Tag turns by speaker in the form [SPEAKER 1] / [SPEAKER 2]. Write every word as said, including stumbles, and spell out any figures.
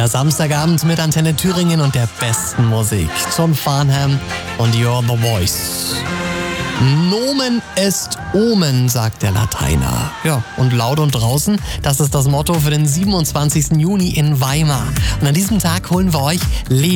[SPEAKER 1] Der Samstagabend mit Antenne Thüringen und der besten Musik. John Farnham und You're the Voice. Nomen est Omen, sagt der Lateiner. Ja, und laut und draußen, das ist das Motto für den siebenundzwanzigsten Juni in Weimar. Und an diesem Tag holen wir euch Leo